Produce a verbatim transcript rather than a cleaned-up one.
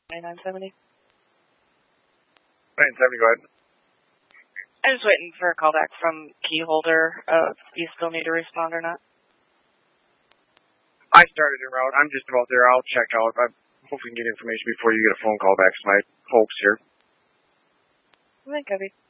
nine seventy. nine seventy, go ahead. I'm just waiting for a call back from key holder. Uh, do you still need to respond or not? I started en route. I'm just about there. I'll check out. I hope we can get information before you get a phone call back. It's my hopes here. I think I'll be